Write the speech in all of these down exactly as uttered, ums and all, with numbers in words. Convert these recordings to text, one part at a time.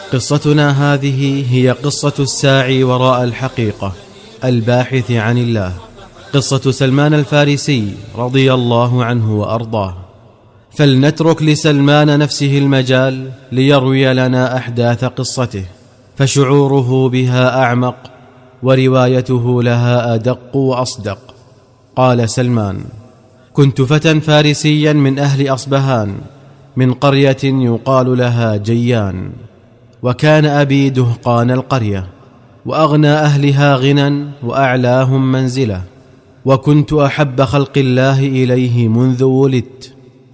قصتنا هذه هي قصة الساعي وراء الحقيقة الباحث عن الله، قصة سلمان الفارسي رضي الله عنه وأرضاه. فلنترك لسلمان نفسه المجال ليروي لنا أحداث قصته، فشعوره بها أعمق وروايته لها أدق وأصدق. قال سلمان: كنت فتى فارسيا من أهل أصبهان، من قرية يقال لها جيان، وكان أبي دهقان القرية، وأغنى أهلها غنى وأعلاهم منزلة، وكنت أحب خلق الله إليه منذ ولدت،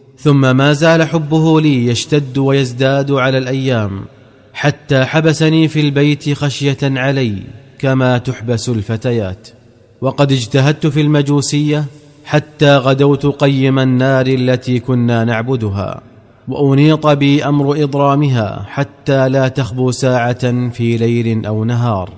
ثم ما زال حبه لي يشتد ويزداد على الأيام، حتى حبسني في البيت خشية علي كما تحبس الفتيات. وقد اجتهدت في المجوسية حتى غدوت قيم النار التي كنا نعبدها، وأنيط بي أمر إضرامها حتى لا تخبو ساعة في ليل أو نهار.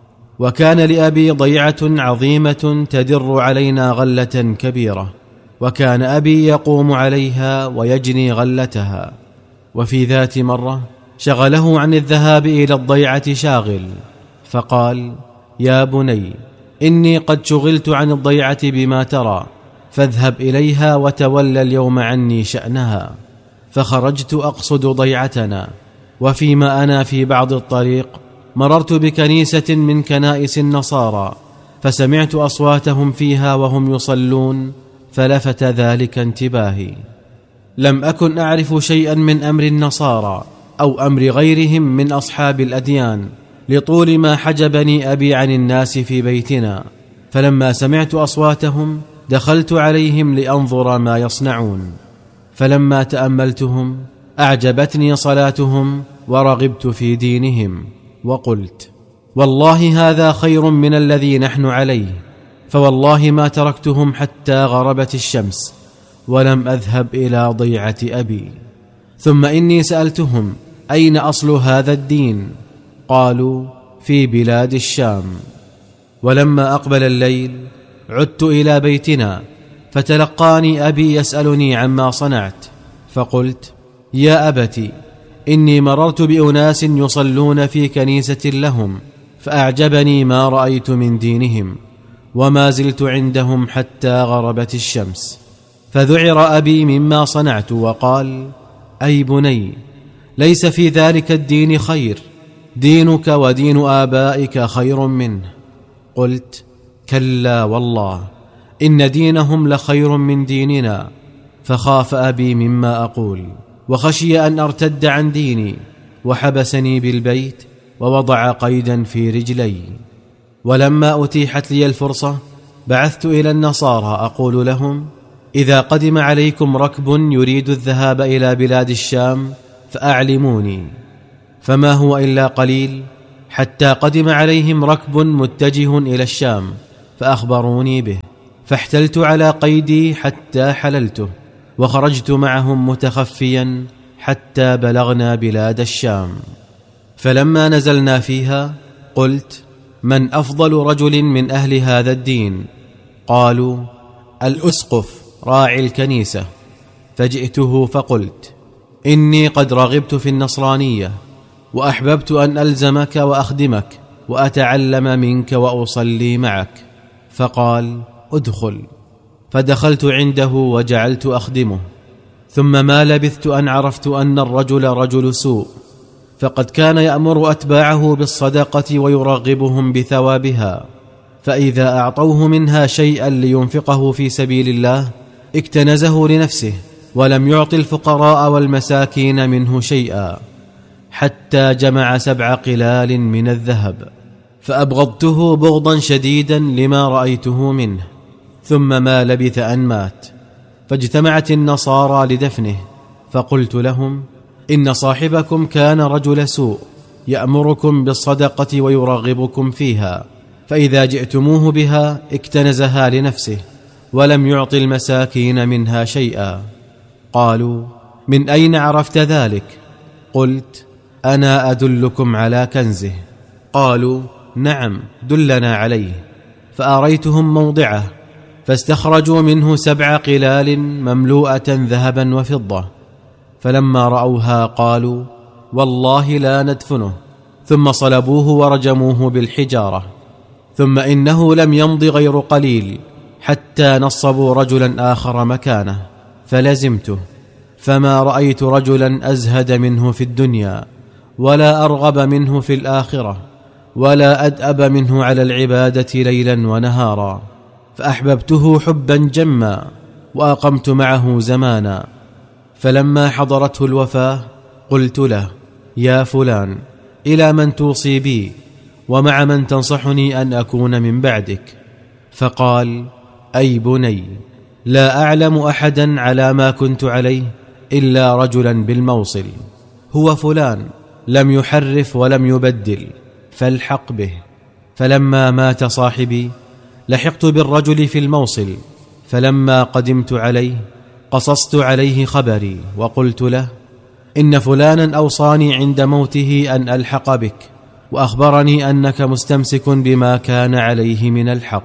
وكان لأبي ضيعة عظيمة تدر علينا غلة كبيرة، وكان أبي يقوم عليها ويجني غلتها. وفي ذات مرة شغله عن الذهاب إلى الضيعة شاغل، فقال: يا بني، إني قد شغلت عن الضيعة بما ترى، فاذهب إليها وتولى اليوم عني شأنها. فخرجت أقصد ضيعتنا، وفيما أنا في بعض الطريق مررت بكنيسة من كنائس النصارى، فسمعت أصواتهم فيها وهم يصلون، فلفت ذلك انتباهي. لم أكن أعرف شيئا من أمر النصارى أو أمر غيرهم من أصحاب الأديان، لطول ما حجبني أبي عن الناس في بيتنا. فلما سمعت أصواتهم دخلت عليهم لأنظر ما يصنعون، فلما تأملتهم أعجبتني صلاتهم ورغبت في دينهم، وقلت: والله هذا خير من الذي نحن عليه. فوالله ما تركتهم حتى غربت الشمس ولم أذهب إلى ضيعة أبي. ثم إني سألتهم: أين أصل هذا الدين؟ قالوا: في بلاد الشام. ولما أقبل الليل عدت إلى بيتنا، فتلقاني أبي يسألني عما صنعت، فقلت: يا أبتي، إني مررت بأناس يصلون في كنيسة لهم، فأعجبني ما رأيت من دينهم، وما زلت عندهم حتى غربت الشمس. فذعر أبي مما صنعت وقال: أي بني، ليس في ذلك الدين خير، دينك ودين آبائك خير منه. قلت: كلا والله، إن دينهم لخير من ديننا. فخاف أبي مما أقول، وخشي أن أرتد عن ديني، وحبسني بالبيت ووضع قيدا في رجلي. ولما أتيحت لي الفرصة بعثت إلى النصارى أقول لهم: إذا قدم عليكم ركب يريد الذهاب إلى بلاد الشام فأعلموني. فما هو إلا قليل حتى قدم عليهم ركب متجه إلى الشام، فأخبروني به، فاحتلت على قيدي حتى حللته، وخرجت معهم متخفيا حتى بلغنا بلاد الشام. فلما نزلنا فيها قلت: من أفضل رجل من أهل هذا الدين؟ قالوا: الأسقف راعي الكنيسة. فجئته فقلت: إني قد رغبت في النصرانية، وأحببت أن ألزمك وأخدمك وأتعلم منك وأصلي معك. فقال: ادخل. فدخلت عنده وجعلت أخدمه. ثم ما لبثت أن عرفت أن الرجل رجل سوء، فقد كان يأمر أتباعه بالصدقة ويرغبهم بثوابها، فإذا أعطوه منها شيئا لينفقه في سبيل الله اكتنزه لنفسه، ولم يعط الفقراء والمساكين منه شيئا، حتى جمع سبع قلال من الذهب. فأبغضته بغضا شديدا لما رأيته منه. ثم ما لبث أن مات، فاجتمعت النصارى لدفنه، فقلت لهم: إن صاحبكم كان رجل سوء، يأمركم بالصدقة ويرغبكم فيها، فإذا جئتموه بها اكتنزها لنفسه، ولم يعط المساكين منها شيئا. قالوا: من أين عرفت ذلك؟ قلت: أنا أدلكم على كنزه. قالوا: نعم، دلنا عليه. فأريتهم موضعه، فاستخرجوا منه سبع قلال مملوءة ذهبا وفضة. فلما رأوها قالوا: والله لا ندفنه. ثم صلبوه ورجموه بالحجارة. ثم إنه لم يمض غير قليل حتى نصبوا رجلا آخر مكانه، فلزمته، فما رأيت رجلا أزهد منه في الدنيا، ولا أرغب منه في الآخرة، ولا أدأب منه على العبادة ليلا ونهارا. فأحببته حبا جما، وأقمت معه زمانا. فلما حضرته الوفاة قلت له: يا فلان، إلى من توصي بي، ومع من تنصحني أن أكون من بعدك؟ فقال: أي بني، لا أعلم أحدا على ما كنت عليه إلا رجلا بالموصل، هو فلان، لم يحرف ولم يبدل، فالحق به. فلما مات صاحبي لحقت بالرجل في الموصل، فلما قدمت عليه قصصت عليه خبري، وقلت له: إن فلانا أوصاني عند موته أن ألحق بك، وأخبرني أنك مستمسك بما كان عليه من الحق.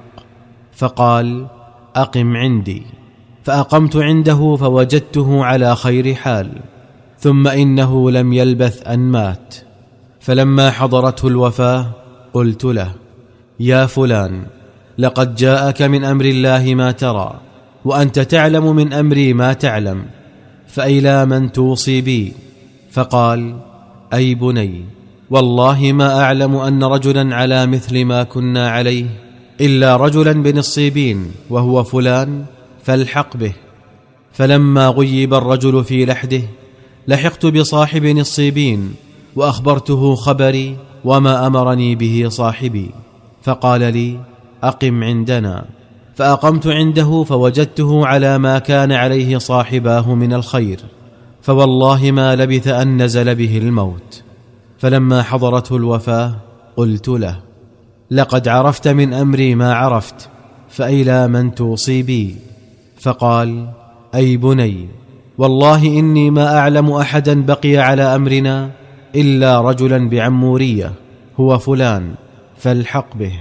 فقال: أقم عندي. فأقمت عنده فوجدته على خير حال. ثم إنه لم يلبث أن مات. فلما حضرته الوفاة قلت له: يا فلان، لقد جاءك من أمر الله ما ترى، وأنت تعلم من أمري ما تعلم، فإلى من توصي بي؟ فقال: أي بني، والله ما أعلم أن رجلا على مثل ما كنا عليه إلا رجلا بنصيبين، وهو فلان، فالحق به. فلما غيب الرجل في لحده لحقت بصاحب نصيبين، وأخبرته خبري وما أمرني به صاحبي، فقال لي: أقم عندنا. فأقمت عنده فوجدته على ما كان عليه صاحباه من الخير، فوالله ما لبث أن نزل به الموت. فلما حضرته الوفاة قلت له: لقد عرفت من أمري ما عرفت، فإلى من توصي بي؟ فقال: أي بني، والله إني ما أعلم أحدا بقي على أمرنا إلا رجلا بعمورية، هو فلان، فالحق به.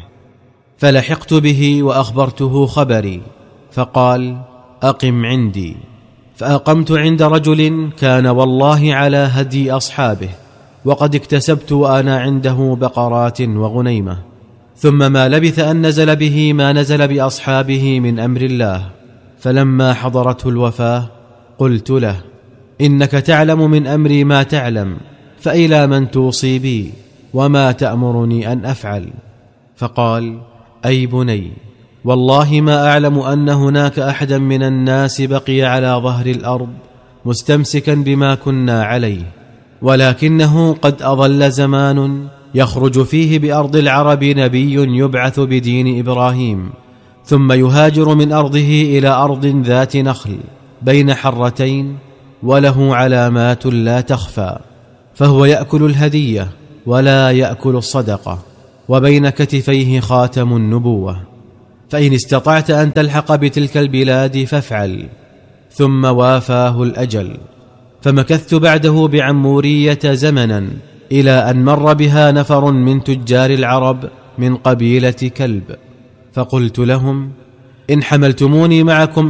فلحقت به وأخبرته خبري، فقال: أقم عندي. فأقمت عند رجل كان والله على هدي أصحابه، وقد اكتسبت وأنا عنده بقرات وغنيمة. ثم ما لبث أن نزل به ما نزل بأصحابه من أمر الله. فلما حضرته الوفاة قلت له: إنك تعلم من أمري ما تعلم، فإلى من توصي بي، وما تأمرني أن أفعل؟ فقال: أي بني، والله ما أعلم أن هناك أحدا من الناس بقي على ظهر الأرض مستمسكا بما كنا عليه، ولكنه قد أظل زمان يخرج فيه بأرض العرب نبي يبعث بدين إبراهيم، ثم يهاجر من أرضه إلى أرض ذات نخل بين حرتين، وله علامات لا تخفى، فهو يأكل الهدية ولا يأكل الصدقة، وبين كتفيه خاتم النبوة. فإن استطعت أن تلحق بتلك البلاد فافعل. ثم وافاه الأجل. فمكثت بعده بعمورية زمنا، إلى أن مر بها نفر من تجار العرب من قبيلة كلب، فقلت لهم: إن حملتموني معكم